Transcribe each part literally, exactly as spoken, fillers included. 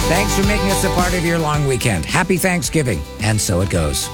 Thanks for making us a part of your long weekend. Happy Thanksgiving. And so it goes.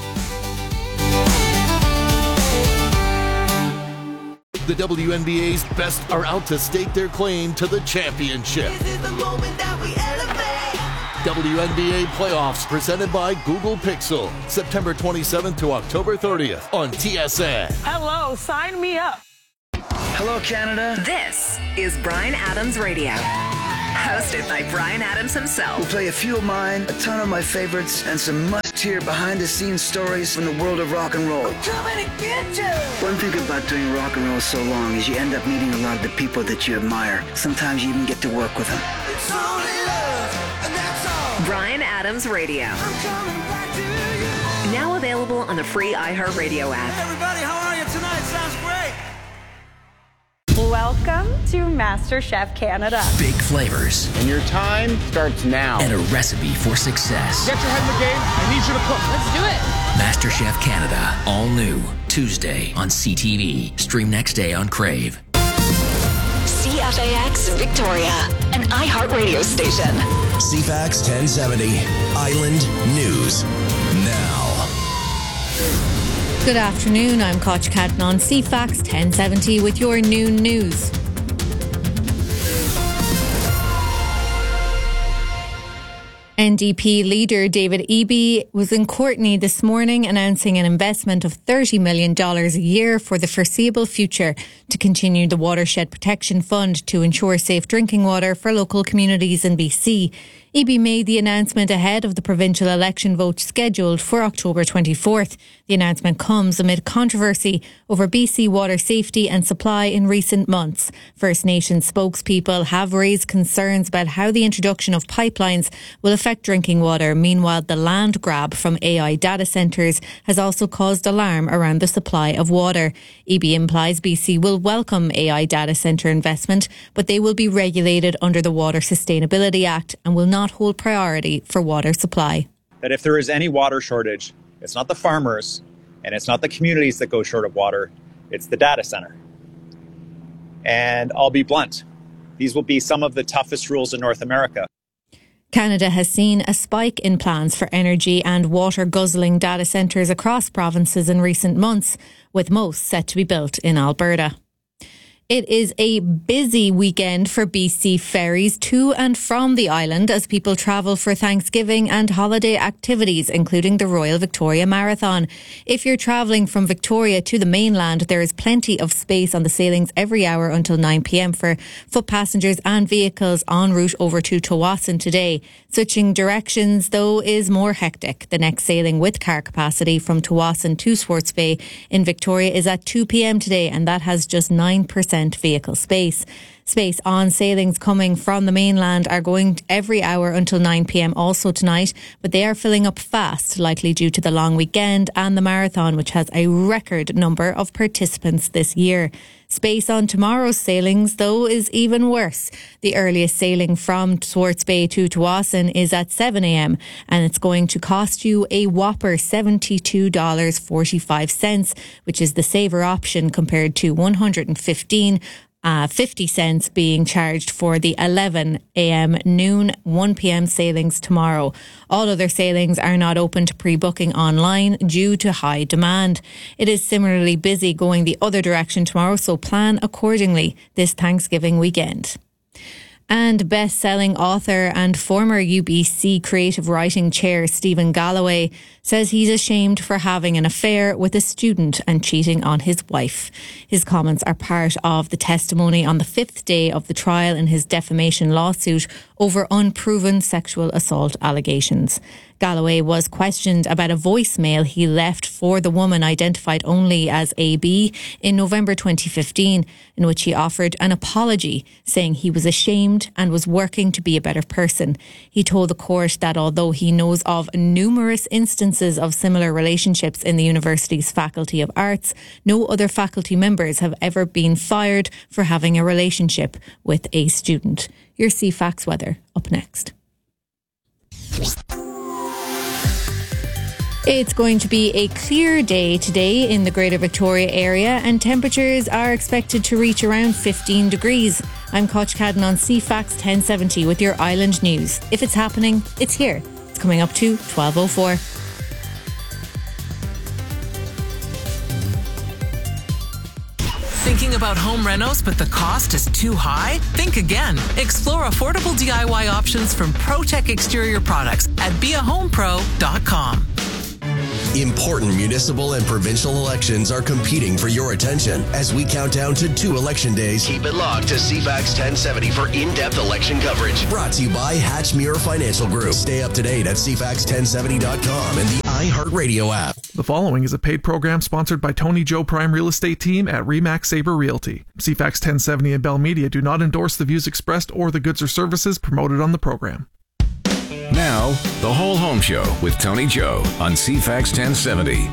The W N B A's best are out to stake their claim to the championship. This is the moment that we elevate. W N B A Playoffs presented by Google Pixel. September twenty-seventh to October thirtieth on T S N. Hello, sign me up. Hello, Canada. This is Bryan Adams Radio. Hosted by Bryan Adams himself. We'll play a few of mine, a ton of my favorites, and some must-hear behind-the-scenes stories from the world of rock and roll. I'm coming to get you. One thing about doing rock and roll so long is you end up meeting a lot of the people that you admire. Sometimes you even get to work with them. It's only love, and that's all. Bryan Adams Radio. I'm coming back to you. Now available on the free iHeartRadio app. Hey everybody, how are you tonight? Sounds great. Welcome to MasterChef Canada. Big flavors. And your time starts now. And a recipe for success. Get your head in the game. I need you to cook. Let's do it. MasterChef Canada. All new. Tuesday on C T V. Stream next day on Crave. C F A X Victoria, an iHeartRadio station. C F A X ten seventy. Island News. Now. Good afternoon, I'm Koch Catton on C F A X ten seventy with your noon news. N D P leader David Eby was in Courtenay this morning announcing an investment of thirty million dollars a year for the foreseeable future to continue the Watershed Protection Fund to ensure safe drinking water for local communities in B C. Eby made the announcement ahead of the provincial election vote scheduled for October twenty-fourth. The announcement comes amid controversy over B C water safety and supply in recent months. First Nations spokespeople have raised concerns about how the introduction of pipelines will affect drinking water. Meanwhile, the land grab from A I data centres has also caused alarm around the supply of water. Eby implies B C will welcome A I data centre investment, but they will be regulated under the Water Sustainability Act and will not hold priority for water supply. That if there is any water shortage, it's not the farmers and it's not the communities that go short of water, it's the data center. And I'll be blunt, these will be some of the toughest rules in North America. Canada has seen a spike in plans for energy and water guzzling data centres across provinces in recent months, with most set to be built in Alberta. It is a busy weekend for B C ferries to and from the island as people travel for Thanksgiving and holiday activities, including the Royal Victoria Marathon. If you're travelling from Victoria to the mainland, there is plenty of space on the sailings every hour until nine p.m. for foot passengers and vehicles en route over to Tawasin today. Switching directions, though, is more hectic. The next sailing with car capacity from Tawasin to Swartz Bay in Victoria is at two p.m. today, and that has just nine percent vehicle space. Space on sailings coming from the mainland are going every hour until nine p.m. also tonight, but they are filling up fast, likely due to the long weekend and the marathon, which has a record number of participants this year. Space on tomorrow's sailings, though, is even worse. The earliest sailing from Swartz Bay to Tawasin is at seven a.m. and it's going to cost you a whopper seventy-two dollars and forty-five cents, which is the saver option compared to one hundred fifteen dollars Uh, fifty cents being charged for the eleven a.m. noon, one p.m. sailings tomorrow. All other sailings are not open to pre-booking online due to high demand. It is similarly busy going the other direction tomorrow, so plan accordingly this Thanksgiving weekend. And best-selling author and former U B C creative writing chair Stephen Galloway says he's ashamed for having an affair with a student and cheating on his wife. His comments are part of the testimony on the fifth day of the trial in his defamation lawsuit over unproven sexual assault allegations. Galloway was questioned about a voicemail he left for the woman identified only as A B in November twenty fifteen, in which he offered an apology, saying he was ashamed and was working to be a better person. He told the court that although he knows of numerous instances of similar relationships in the university's Faculty of Arts, no other faculty members have ever been fired for having a relationship with a student. Your C F A X weather up next. It's going to be a clear day today in the Greater Victoria area, and temperatures are expected to reach around fifteen degrees. I'm Koch Cadden on C FAX ten seventy with your Island News. If it's happening, it's here. It's coming up to twelve oh four. Thinking about home renos, but the cost is too high? Think again. Explore affordable D I Y options from ProTech Exterior Products at be a home pro dot com. Important municipal and provincial elections are competing for your attention. As we count down to two election days, keep it locked to C FAX ten seventy for in-depth election coverage. Brought to you by Hatchmuir Financial Group. Stay up to date at C FAX ten seventy dot com and the iHeartRadio app. The following is a paid program sponsored by Tony Joe Prime Real Estate Team at Remax Sabre Realty. C FAX ten seventy and Bell Media do not endorse the views expressed or the goods or services promoted on the program. Now, The Whole Home Show with Tony Joe on C FAX ten seventy.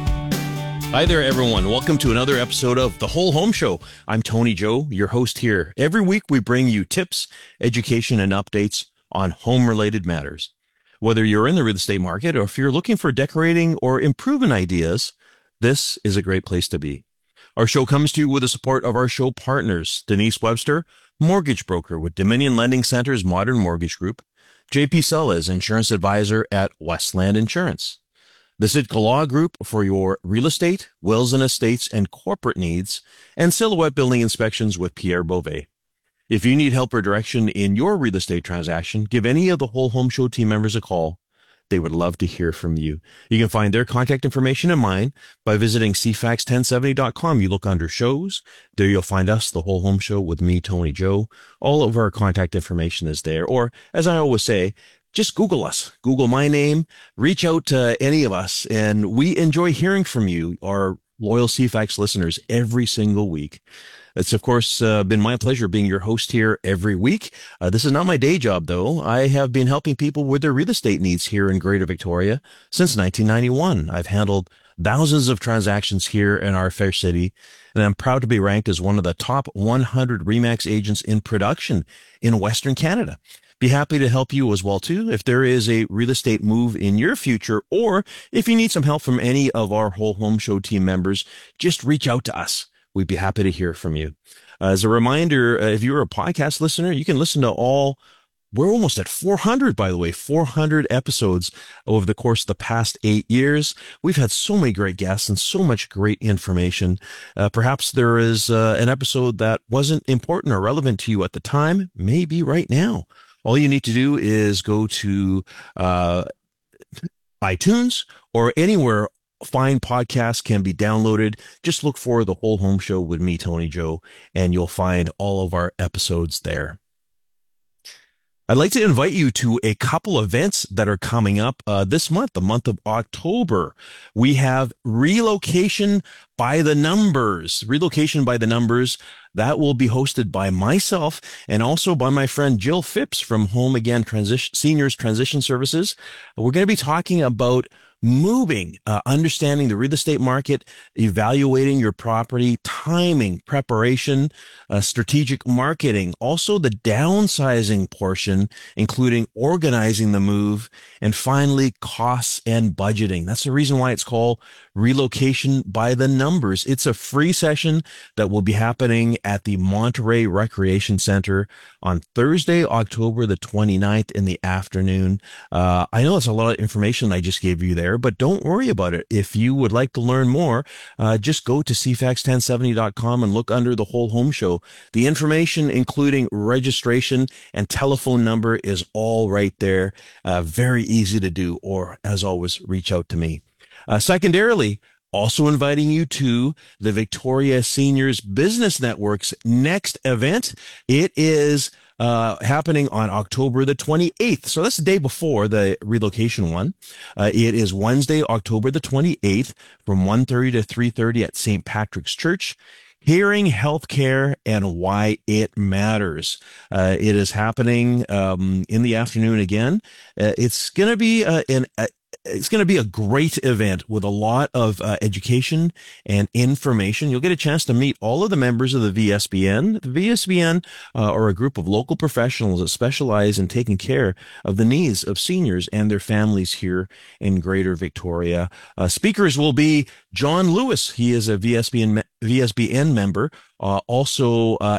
Hi there, everyone. Welcome to another episode of The Whole Home Show. I'm Tony Joe, your host here. Every week we bring you tips, education, and updates on home-related matters. Whether you're in the real estate market or if you're looking for decorating or improvement ideas, this is a great place to be. Our show comes to you with the support of our show partners, Denise Webster, mortgage broker with Dominion Lending Center's Modern Mortgage Group, J P Sellers, insurance advisor at Westland Insurance, the Sitka Law Group for your real estate, wills and estates, and corporate needs, and Silhouette Building Inspections with Pierre Beauvais. If you need help or direction in your real estate transaction, give any of the Whole Home Show team members a call. They would love to hear from you. You can find their contact information and mine by visiting C FAX ten seventy dot com. You look under shows. There you'll find us, The Whole Home Show with me, Tony Joe. All of our contact information is there. Or, as I always say, just Google us. Google my name. Reach out to any of us. And we enjoy hearing from you, our loyal C FAX listeners, every single week. It's, of course, uh, been my pleasure being your host here every week. Uh, this is not my day job, though. I have been helping people with their real estate needs here in Greater Victoria since nineteen ninety-one. I've handled thousands of transactions here in our fair city, and I'm proud to be ranked as one of the top one hundred RE/MAX agents in production in Western Canada. Be happy to help you as well, too, if there is a real estate move in your future, or if you need some help from any of our Whole Home Show team members, just reach out to us. We'd be happy to hear from you. Uh, as a reminder, uh, if you're a podcast listener, you can listen to all, we're almost at four hundred, by the way, four hundred episodes over the course of the past eight years. We've had so many great guests and so much great information. Uh, perhaps there is uh, an episode that wasn't important or relevant to you at the time, maybe right now. All you need to do is go to uh, iTunes or anywhere fine podcasts can be downloaded. Just look for The Whole Home Show with me, Tony Joe, and you'll find all of our episodes there. I'd like to invite you to a couple events that are coming up uh, this month, the month of October. We have Relocation by the Numbers. Relocation by the Numbers. That will be hosted by myself and also by my friend Jill Phipps from Home Again Transition, Seniors Transition Services. We're going to be talking about moving, uh, understanding the real estate market, evaluating your property, timing, preparation, uh, strategic marketing, also the downsizing portion, including organizing the move, and finally costs and budgeting. That's the reason why it's called Relocation by the Numbers. It's a free session that will be happening at the Monterey Recreation Center on Thursday, October the twenty-ninth in the afternoon. Uh, I know it's a lot of information I just gave you there, but don't worry about it. If you would like to learn more, uh, just go to C FAX ten seventy dot com and look under The Whole Home Show. The information, including registration and telephone number, is all right there. Uh, very easy to do, or as always, reach out to me. Uh, secondarily, also inviting you to the Victoria Seniors Business Network's next event. It is uh, happening on October the twenty-eighth. So that's the day before the relocation one. Uh, it is Wednesday, October the twenty-eighth from one thirty to three thirty at Saint Patrick's Church. Hearing Healthcare and Why It Matters. Uh, it is happening um, in the afternoon again. Uh, it's going to be uh, an uh, It's going to be a great event with a lot of uh, education and information. You'll get a chance to meet all of the members of the V S B N. The V S B N uh, are a group of local professionals that specialize in taking care of the needs of seniors and their families here in Greater Victoria. Uh, speakers will be John Lewis. He is a V S B N, V S B N member, uh, also uh, at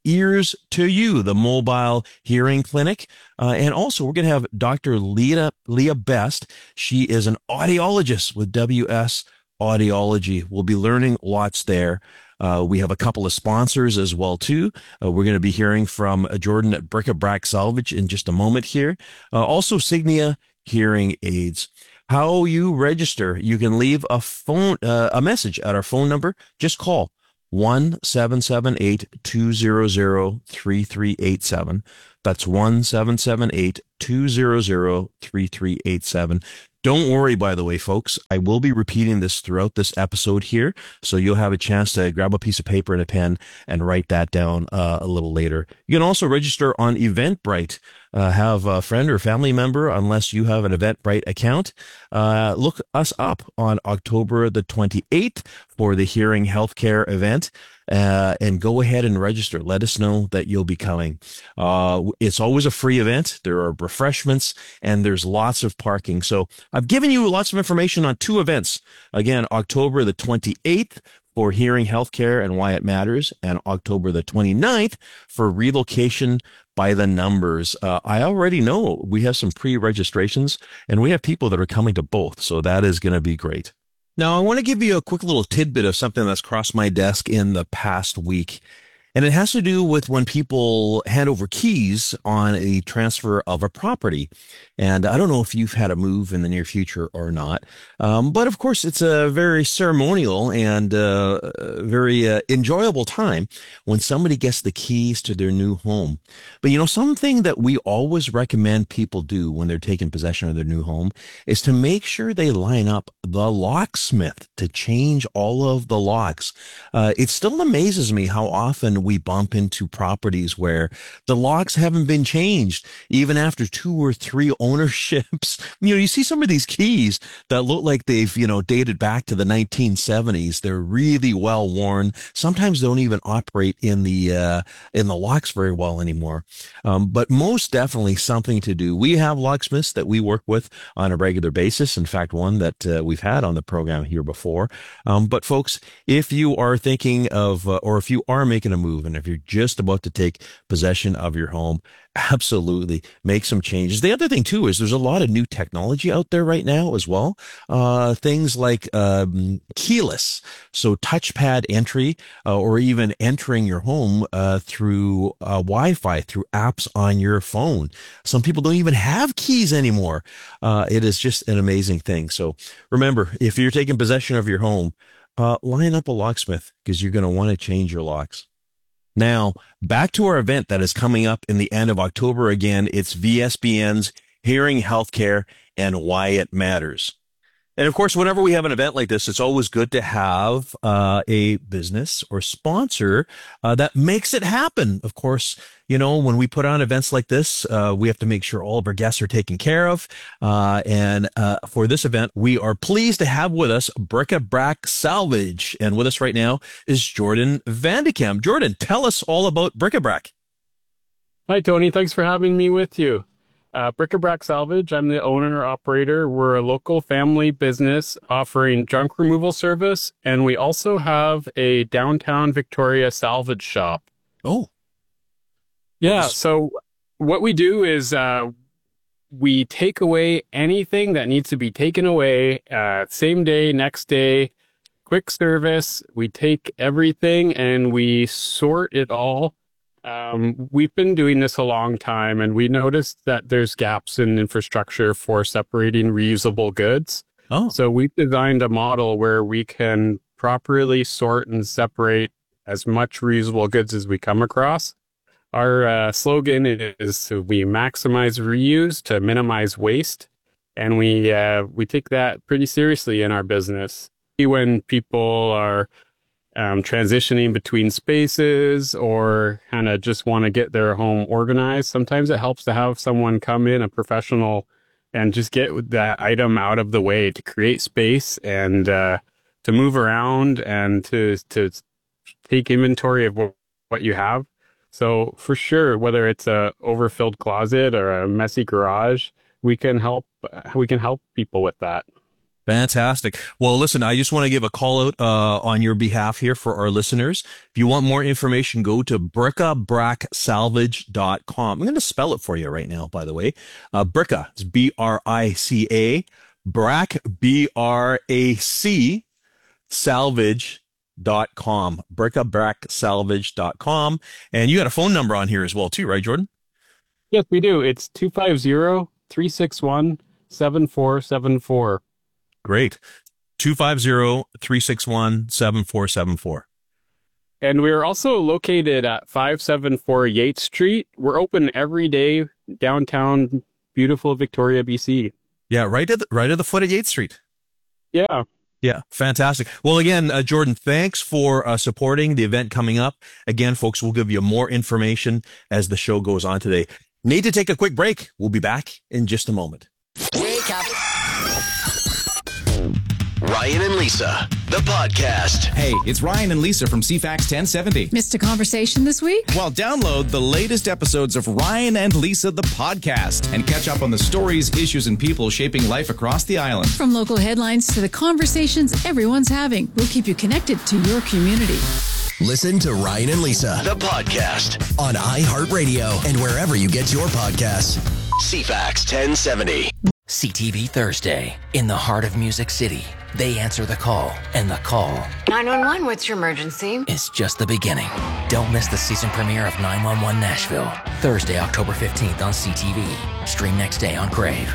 Ears to You, the mobile hearing clinic. Uh, and also, we're going to have Doctor Leah, Leah Best. She is an audiologist with W S Audiology. We'll be learning lots there. Uh, we have a couple of sponsors as well, too. Uh, we're going to be hearing from uh, Jordan at Bric-a-Brac Salvage in just a moment here. Uh, also, Signia Hearing Aids. How you register, you can leave a phone, uh, a message at our phone number. Just call one seven seven eight, two zero zero, three three eight seven. That's one seven seven eight, two zero zero, three three eight seven. Don't worry, by the way, folks, I will be repeating this throughout this episode here, so you'll have a chance to grab a piece of paper and a pen and write that down uh, a little later. You can also register on Eventbrite. Uh, have a friend or family member, unless you have an Eventbrite account. Uh, look us up on October the twenty-eighth for the Hearing Healthcare event. Uh, and go ahead and register. Let us know that you'll be coming. Uh, it's always a free event. There are refreshments and there's lots of parking. So I've given you lots of information on two events. Again, October the twenty-eighth for Hearing Healthcare and Why It Matters, and October the twenty-ninth for Relocation by the Numbers. Uh, I already know we have some pre-registrations and we have people that are coming to both. So that is going to be great. Now, I want to give you a quick little tidbit of something that's crossed my desk in the past week. And it has to do with when people hand over keys on a transfer of a property. And I don't know if you've had a move in the near future or not. Um, but of course, it's a very ceremonial and uh, very uh, enjoyable time when somebody gets the keys to their new home. But, you know, something that we always recommend people do when they're taking possession of their new home is to make sure they line up the locksmith to change all of the locks. Uh, it still amazes me how often we bump into properties where the locks haven't been changed even after two or three ownerships. You know, you see some of these keys that look like they've, you know, dated back to the nineteen seventies. They're really well worn. Sometimes don't even operate in the, uh, in the locks very well anymore. Um, but most definitely something to do. We have locksmiths that we work with on a regular basis. In fact, one that uh, we've had on the program here before. Um, but folks, if you are thinking of, uh, or if you are making a move, and if you're just about to take possession of your home, absolutely make some changes. The other thing too is there's a lot of new technology out there right now as well. Uh, things like um, keyless, so touchpad entry, uh, or even entering your home uh, through uh, Wi-Fi, through apps on your phone. Some people don't even have keys anymore. Uh, it is just an amazing thing. So remember, if you're taking possession of your home, uh, line up a locksmith because you're going to want to change your locks. Now, back to our event that is coming up in the end of October again. It's V S B N's Hearing Healthcare and Why It Matters. And of course, whenever we have an event like this, it's always good to have uh, a business or sponsor uh, that makes it happen. Of course, you know, when we put on events like this, uh, we have to make sure all of our guests are taken care of. Uh, and uh, for this event, we are pleased to have with us Bric-a-Brac Salvage. And with us right now is Jordan Vandekam. Jordan, tell us all about Bric-a-Brac. Hi, Tony. Thanks for having me with you. Uh, Bric-a-Brac Salvage, I'm the owner operator. We're a local family business offering junk removal service, and we also have a downtown Victoria salvage shop. Oh. Yeah, so what we do is uh, we take away anything that needs to be taken away, uh, same day, next day, quick service. We take everything and we sort it all. Um, we've been doing this a long time, and we noticed that there's gaps in infrastructure for separating reusable goods. Oh. So we designed a model where we can properly sort and separate as much reusable goods as we come across. Our uh, slogan is to we maximize reuse to minimize waste, and we uh, we take that pretty seriously in our business. When people are Um, transitioning between spaces or kind of just want to get their home organized, sometimes it helps to have someone come in, a professional, and just get that item out of the way to create space and uh, to move around and to to take inventory of what you have. So for sure, whether it's a overfilled closet or a messy garage, we can help we can help people with that. Fantastic. Well, listen, I just want to give a call out uh, on your behalf here for our listeners. If you want more information, go to brica brac salvage dot com. I'm going to spell it for you right now, by the way. Uh, Brica, it's B R I C A, Brac, B R A C, salvage dot com. brica brac salvage dot com. And you got a phone number on here as well, too, right, Jordan? Yes, we do. It's two five zero, three six one, seven four seven four. Great. two five zero, three six one, seven four seven four. And we're also located at five seven four Yates Street. We're open every day downtown, beautiful Victoria, B C. Yeah, right at the, right at the foot of Yates Street. Yeah. Yeah, fantastic. Well, again, uh, Jordan, thanks for uh, supporting the event coming up. Again, folks, we'll give you more information as the show goes on today. Need to take a quick break. We'll be back in just a moment. Wake up. Ryan and Lisa, the podcast. Hey, it's Ryan and Lisa from C FAX ten seventy. Missed a conversation this week? Well, download the latest episodes of Ryan and Lisa, the podcast, and catch up on the stories, issues, and people shaping life across the island. From local headlines to the conversations everyone's having, we'll keep you connected to your community. Listen to Ryan and Lisa, the podcast, on iHeartRadio and wherever you get your podcasts. C FAX ten seventy. C T V Thursday. In the heart of Music City, they answer the call, and the call nine one one, what's your emergency? is just the beginning. Don't miss the season premiere of nine one one Nashville. Thursday, October fifteenth on C T V. Stream next day on Crave.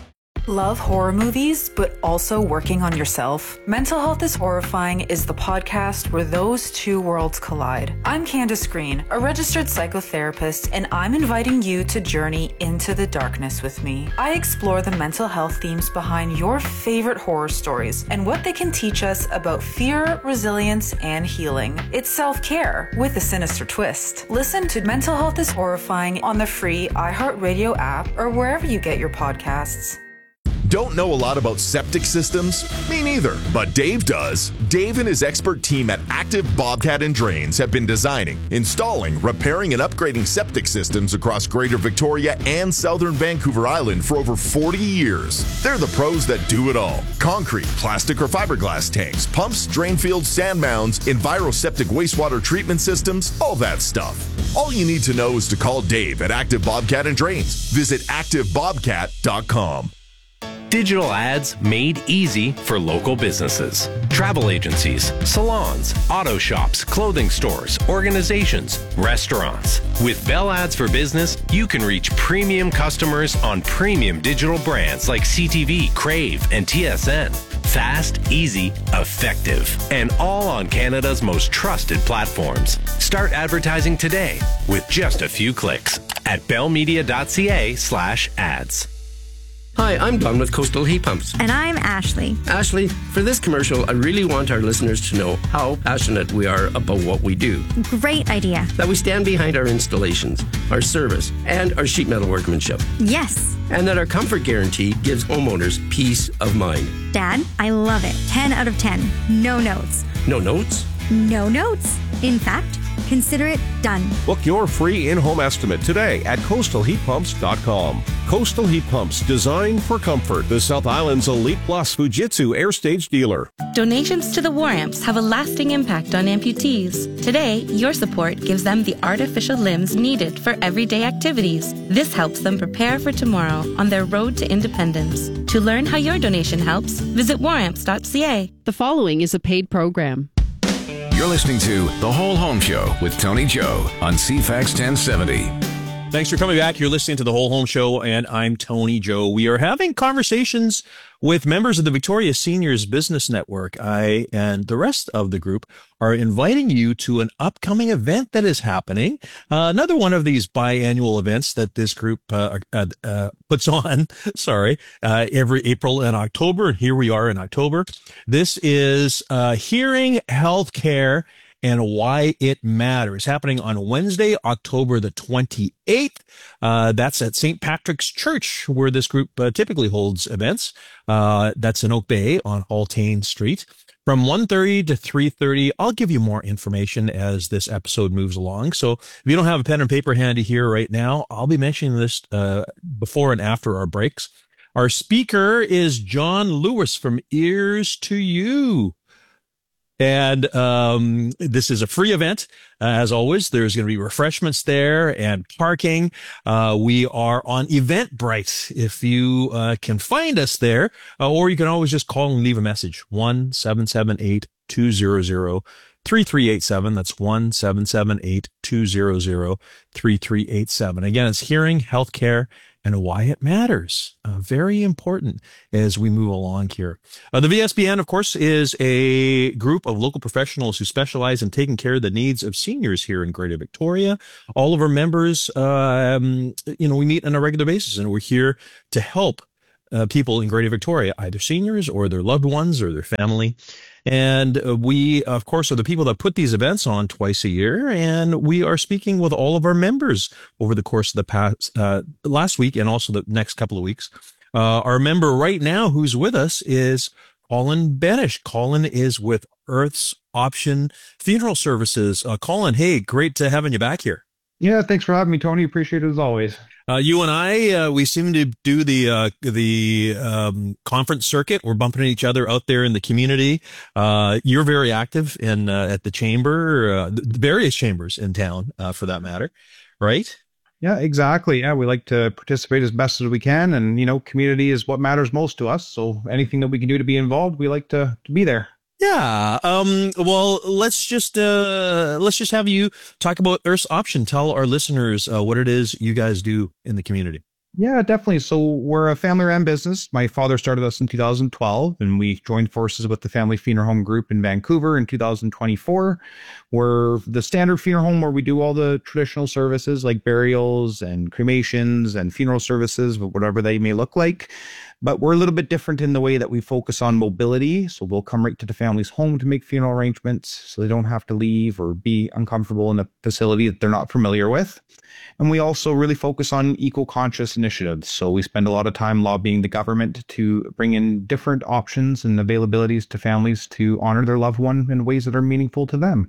Love horror movies, but also working on yourself? Mental Health is Horrifying is the podcast where those two worlds collide. I'm Candace Green, a registered psychotherapist, and I'm inviting you to journey into the darkness with me. I explore the mental health themes behind your favorite horror stories and what they can teach us about fear, resilience, and healing. It's self-care with a sinister twist. Listen to Mental Health is Horrifying on the free iHeartRadio app or wherever you get your podcasts. Don't know a lot about septic systems? Me neither, but Dave does. Dave and his expert team at Active Bobcat and Drains have been designing, installing, repairing, and upgrading septic systems across Greater Victoria and Southern Vancouver Island for over forty years. They're the pros that do it all. Concrete, plastic or fiberglass tanks, pumps, drain fields, sand mounds, enviroseptic wastewater treatment systems, all that stuff. All you need to know is to call Dave at Active Bobcat and Drains. Visit active bobcat dot com. Digital ads made easy for local businesses. Travel agencies, salons, auto shops, clothing stores, organizations, restaurants. With Bell Ads for Business, you can reach premium customers on premium digital brands like C T V, Crave, and T S N. Fast, easy, effective, and all on Canada's most trusted platforms. Start advertising today with just a few clicks at bellmedia.ca slash ads. Hi, I'm Don with Coastal Heat Pumps. And I'm Ashley. Ashley, for this commercial, I really want our listeners to know how passionate we are about what we do. Great idea. That we stand behind our installations, our service, and our sheet metal workmanship. Yes. And that our comfort guarantee gives homeowners peace of mind. Dad, I love it. ten out of ten. No notes. No notes? No notes. In fact, consider it done. Book your free in-home estimate today at coastal heat pumps dot com. Coastal Heat Pumps, designed for comfort. The South Island's Elite Plus Fujitsu Air Stage dealer. Donations to the War Amps have a lasting impact on amputees. Today, your support gives them the artificial limbs needed for everyday activities. This helps them prepare for tomorrow on their road to independence. To learn how your donation helps, visit war amps dot c a. The following is a paid program. You're listening to The Whole Home Show with Tony Joe on C FAX ten seventy. Thanks for coming back. You're listening to The Whole Home Show, and I'm Tony Joe. We are having conversations with members of the Victoria Seniors Business Network. I and the rest of the group are inviting you to an upcoming event that is happening. Uh, another one of these biannual events that this group uh, uh, uh, puts on, sorry, uh, every April and October. And here we are in October. This is uh, Hearing Healthcare and Why It Matters, happening on Wednesday, October the twenty-eighth. Uh, that's at Saint Patrick's Church, where this group uh, typically holds events. Uh, that's in Oak Bay on Altane Street. From one thirty to three thirty, I'll give you more information as this episode moves along. So if you don't have a pen and paper handy here right now, I'll be mentioning this uh, before and after our breaks. Our speaker is John Lewis from Ears to You. And um, this is a free event. Uh, as always, there's going to be refreshments there and parking. Uh, we are on Eventbrite. If you uh, can find us there, uh, or you can always just call and leave a message. one seven seven eight, two zero zero, three three eight seven. That's one seven seven eight, two zero zero, three three eight seven. Again, it's hearing, healthcare, and why it matters. Uh, very important as we move along here. Uh, the V S B N, of course, is a group of local professionals who specialize in taking care of the needs of seniors here in Greater Victoria. All of our members, um, you know, we meet on a regular basis, and we're here to help uh, people in Greater Victoria, either seniors or their loved ones or their family. And uh, we, of course, are the people that put these events on twice a year. And we are speaking with all of our members over the course of the past, uh, last week and also the next couple of weeks. Uh, our member right now who's with us is Colin Benish. Colin is with Earth's Option Funeral Services. Uh, Colin, hey, great to having you back here. Yeah, thanks for having me, Tony. Appreciate it as always. Uh, you and I, uh, we seem to do the uh, the um, conference circuit. We're bumping each other out there in the community. Uh, you're very active in uh, at the chamber, uh, the various chambers in town, uh, for that matter, right? Yeah, exactly. Yeah, we like to participate as best as we can, and you know, community is what matters most to us. So anything that we can do to be involved, we like to to be there. Yeah. Um, well, let's just uh, let's just have you talk about Earth's Option. Tell our listeners uh, what it is you guys do in the community. Yeah, definitely. So we're a family-run business. My father started us in two thousand twelve, and we joined forces with the Family Funeral Home Group in Vancouver in two thousand twenty-four. We're the standard funeral home where we do all the traditional services like burials and cremations and funeral services, whatever they may look like. But we're a little bit different in the way that we focus on mobility. So we'll come right to the family's home to make funeral arrangements so they don't have to leave or be uncomfortable in a facility that they're not familiar with. And we also really focus on eco-conscious initiatives. So we spend a lot of time lobbying the government to bring in different options and availabilities to families to honor their loved one in ways that are meaningful to them.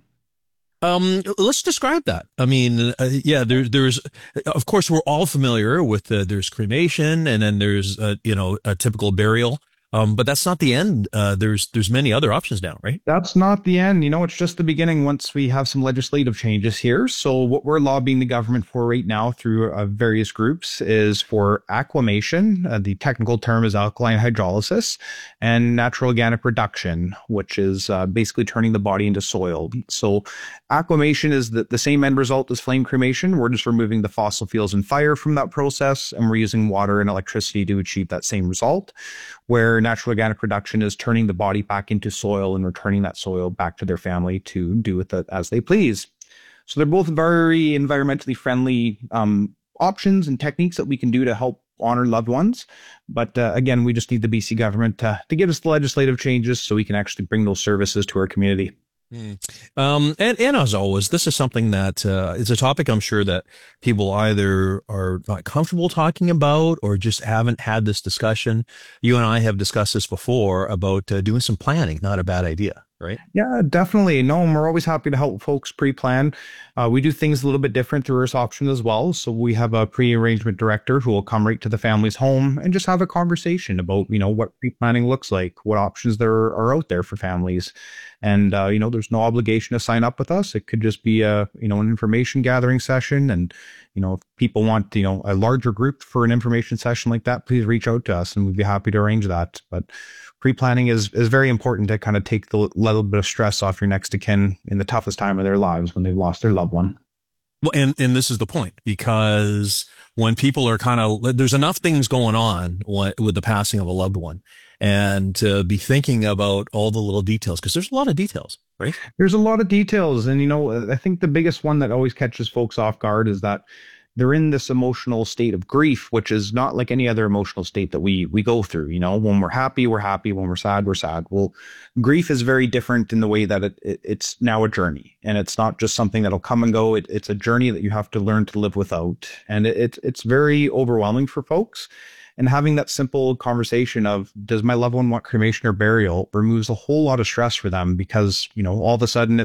Um, let's describe that. I mean, uh, yeah, there's, there's, of course, we're all familiar with, uh, there's cremation and then there's, uh, you know, a typical burial. Um, but that's not the end. Uh, there's, there's many other options now, right? That's not the end. You know, it's just the beginning once we have some legislative changes here. So what we're lobbying the government for right now through uh, various groups is for aquamation. Uh, the technical term is alkaline hydrolysis, and natural organic reduction, which is uh, basically turning the body into soil. So aquamation is the, the same end result as flame cremation. We're just removing the fossil fuels and fire from that process, and we're using water and electricity to achieve that same result, where natural organic reduction is turning the body back into soil and returning that soil back to their family to do with it as they please. So they're both very environmentally friendly um, options and techniques that we can do to help honor loved ones. But uh, again, we just need the B C government to, to give us the legislative changes so we can actually bring those services to our community. Mm. Um, and, and as always, this is something that, uh, is a topic I'm sure that people either are not comfortable talking about or just haven't had this discussion. You and I have discussed this before about uh, doing some planning. Not a bad idea, right? Yeah, definitely. No, and we're always happy to help folks pre-plan. Uh, we do things a little bit different through Earth's Option as well. So we have a pre-arrangement director who will come right to the family's home and just have a conversation about, you know, what pre-planning looks like, what options there are out there for families. And, uh, you know, there's no obligation to sign up with us. It could just be a, you know, an information gathering session. And, you know, if people want, you know, a larger group for an information session like that, please reach out to us and we'd be happy to arrange that. But pre-planning is, is very important to kind of take the little bit of stress off your next of kin in the toughest time of their lives when they've lost their loved one. Well, and, and this is the point, because when people are kind of, there's enough things going on with the passing of a loved one, and to be thinking about all the little details, because there's a lot of details, right? There's a lot of details. And, you know, I think the biggest one that always catches folks off guard is that they're in this emotional state of grief, which is not like any other emotional state that we we go through. You know, when we're happy, we're happy. When we're sad, we're sad. Well, grief is very different in the way that it, it it's now a journey, and it's not just something that'll come and go. It, it's a journey that you have to learn to live without, and it, it it's very overwhelming for folks. And having that simple conversation of, does my loved one want cremation or burial, removes a whole lot of stress for them, because, you know, all of a sudden it's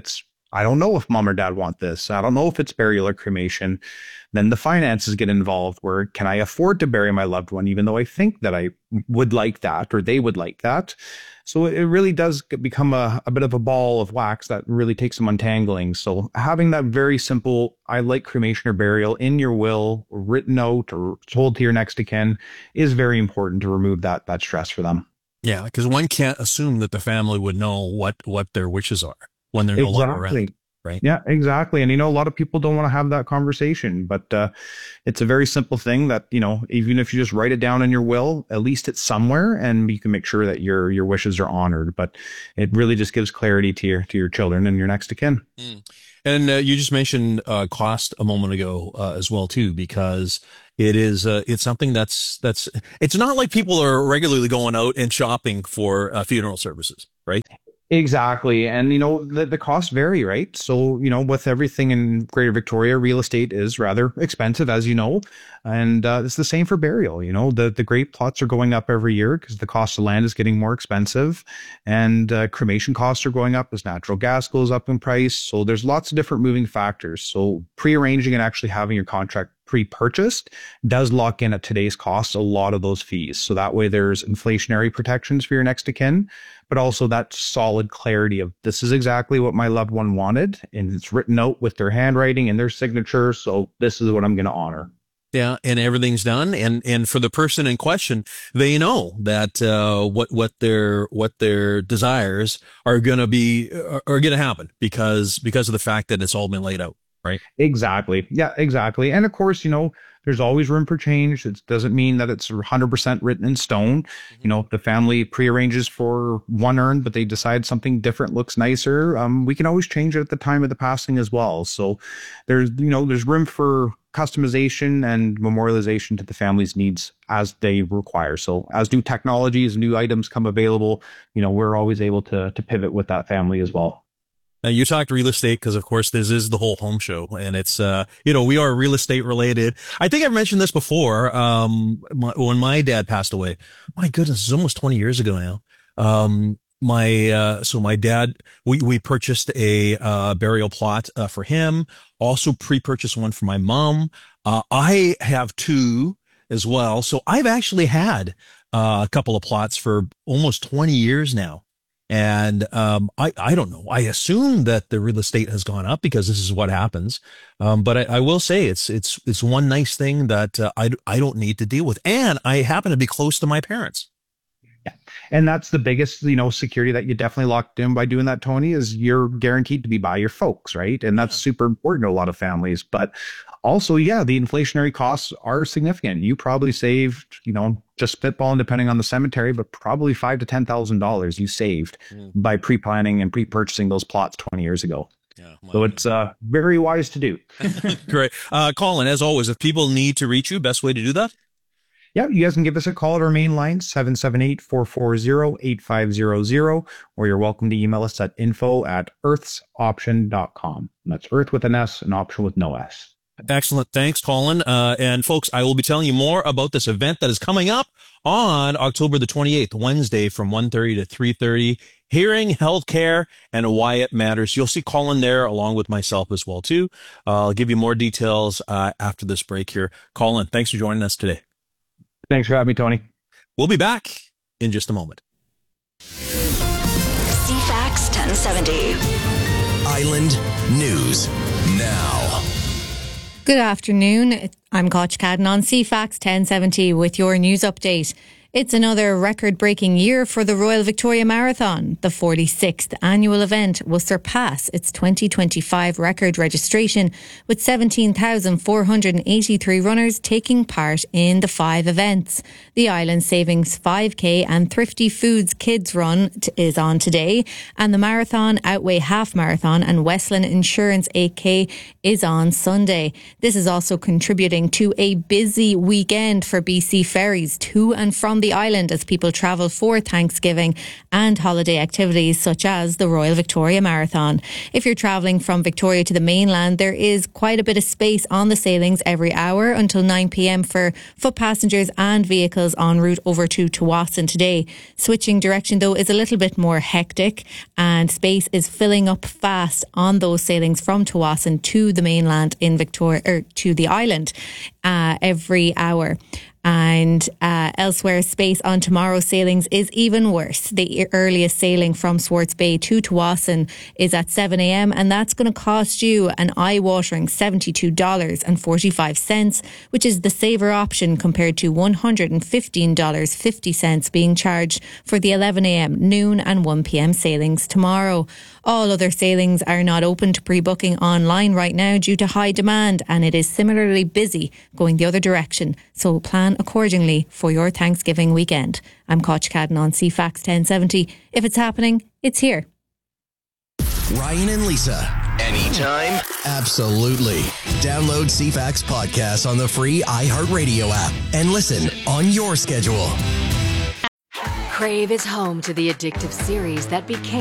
I don't know if mom or dad want this. I don't know if it's burial or cremation. Then the finances get involved where can I afford to bury my loved one, even though I think that I would like that or they would like that. So it really does become a, a bit of a ball of wax that really takes some untangling. So having that very simple, I like cremation or burial in your will, written out or told to your next of kin is very important to remove that, that stress for them. Yeah, because one can't assume that the family would know what, what their wishes are when they're no Exactly. longer around. Right. Yeah, exactly. And, you know, a lot of people don't want to have that conversation, but uh, it's a very simple thing that, you know, even if you just write it down in your will, at least it's somewhere and you can make sure that your your wishes are honored. But it really just gives clarity to your to your children and your next of kin. Mm. And uh, you just mentioned uh, cost a moment ago uh, as well, too, because it is uh, it's something that's that's it's not like people are regularly going out and shopping for uh, funeral services. Right. Exactly. And, you know, the, the costs vary, right? So, you know, with everything in Greater Victoria, real estate is rather expensive, as you know, and uh, it's the same for burial. You know, the, the great plots are going up every year because the cost of land is getting more expensive, and uh, cremation costs are going up as natural gas goes up in price. So there's lots of different moving factors. So pre-arranging and actually having your contract pre-purchased does lock in at today's costs a lot of those fees. So that way there's inflationary protections for your next of kin, but also that solid clarity of this is exactly what my loved one wanted, and it's written out with their handwriting and their signature. So this is what I'm going to honor. Yeah, and everything's done, and and for the person in question, they know that uh, what what their what their desires are going to be are, are going to happen because because of the fact that it's all been laid out. Right. Exactly. Yeah, exactly. And of course, you know, there's always room for change. It doesn't mean that it's one hundred percent written in stone. Mm-hmm. You know, if the family prearranges for one urn, but they decide something different looks nicer, um, we can always change it at the time of the passing as well. So there's, you know, there's room for customization and memorialization to the family's needs as they require. So as new technologies, new items come available, you know, we're always able to to pivot with that family as well. Now, you talked real estate because, of course, this is the whole home show, and it's, uh, you know, we are real estate related. I think I've mentioned this before. Um, my, when my dad passed away, my goodness, it's almost twenty years ago now. Um, my, uh, so my dad, we, we purchased a, uh, burial plot, uh, for him, also pre-purchased one for my mom. Uh, I have two as well. So I've actually had, uh, a couple of plots for almost twenty years now. And um, I, I don't know. I assume that the real estate has gone up because this is what happens. Um, but I, I will say it's it's it's one nice thing that uh, I, I don't need to deal with. And I happen to be close to my parents. Yeah. And that's the biggest, you know, security that you definitely locked in by doing that, Tony, is you're guaranteed to be by your folks, right? And that's super important to a lot of families. But also, yeah, the inflationary costs are significant. You probably saved, you know, just spitballing depending on the cemetery, but probably five to ten thousand dollars you saved mm. by pre-planning and pre-purchasing those plots twenty years ago. Yeah, so it's uh, very wise to do. Great, uh, Colin. As always, if people need to reach you, best way to do that. Yeah, you guys can give us a call at our main line, seven seven eight, four four zero, eight five zero zero, or you're welcome to email us at info at earths option dot com. And that's Earth with an S and option with no S. Excellent. Thanks, Colin. Uh, and folks, I will be telling you more about this event that is coming up on October the twenty-eighth, Wednesday from one thirty to three thirty. Hearing Healthcare and Why It Matters. You'll see Colin there along with myself as well, too. Uh, I'll give you more details uh, after this break here. Colin, thanks for joining us today. Thanks for having me, Tony. We'll be back in just a moment. C FAX ten seventy. Island News Now. Good afternoon. I'm Koch Cadden on C FAX ten seventy with your news update. It's another record-breaking year for the Royal Victoria Marathon. The forty-sixth annual event will surpass its twenty twenty-five record registration, with seventeen thousand four hundred eighty-three runners taking part in the five events. The Island Savings five K and Thrifty Foods Kids Run t- is on today, and the Marathon, Outway Half Marathon and Westland Insurance eight K is on Sunday. This is also contributing to a busy weekend for B C ferries to and from from the island as people travel for Thanksgiving and holiday activities such as the Royal Victoria Marathon. If you're travelling from Victoria to the mainland, there is quite a bit of space on the sailings every hour until nine p.m. for foot passengers and vehicles en route over to Tawasin today. Switching direction though is a little bit more hectic, and space is filling up fast on those sailings from Tawasin to the mainland in Victoria, or to the island, uh, every hour. And uh, elsewhere, space on tomorrow's sailings is even worse. The earliest sailing from Swartz Bay to Tawasin is at seven a.m. and that's going to cost you an eye-watering seventy-two dollars and forty-five cents, which is the saver option compared to one hundred fifteen dollars and fifty cents being charged for the eleven a.m., noon and one p.m. sailings tomorrow. All other sailings are not open to pre-booking online right now due to high demand, and it is similarly busy going the other direction. So plan accordingly for your Thanksgiving weekend. I'm Koch Cadden on C FAX ten seventy. If it's happening, it's here. Ryan and Lisa. Anytime? Absolutely. Download C FAX Podcast on the free iHeartRadio app and listen on your schedule. Crave is home to the addictive series that became